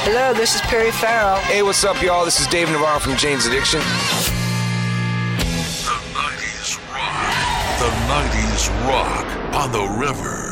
Hello, this is Perry Farrell. Hey, what's up, y'all? This is Dave Navarro from Jane's Addiction. The 90s rock. The 90s rock on the river.